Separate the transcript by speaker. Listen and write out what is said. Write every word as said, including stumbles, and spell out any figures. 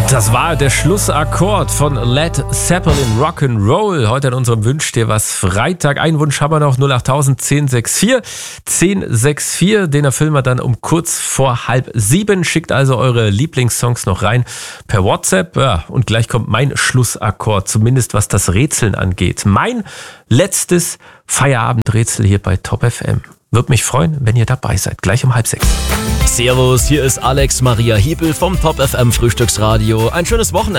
Speaker 1: Das war der Schlussakkord von Led Zeppelin Rock'n'Roll. Heute an unserem Wünsch dir was Freitag. Einen Wunsch haben wir noch, null achttausend zehn sechs vier zehn sechs vier. Den erfüllen wir dann um kurz vor halb sieben. Schickt also eure Lieblingssongs noch rein per WhatsApp. Ja, und gleich kommt mein Schlussakkord, zumindest was das Rätseln angeht. Mein letztes Feierabendrätsel hier bei Top F M. Würde mich freuen, wenn ihr dabei seid. Gleich um halb sechs.
Speaker 2: Servus, hier ist Alex Maria Hiebel vom Top F M Frühstücksradio. Ein schönes Wochenende.